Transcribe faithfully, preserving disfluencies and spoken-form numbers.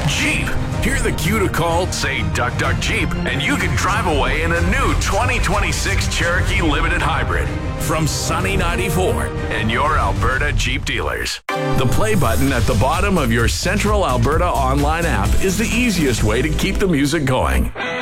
Jeep. Hear the cue to call, say Duck Duck Jeep, and you can drive away in a new twenty twenty-six Cherokee Limited Hybrid from Sunny ninety-four and your Alberta Jeep dealers. The play button at the bottom of your Central Alberta online app is the easiest way to keep the music going.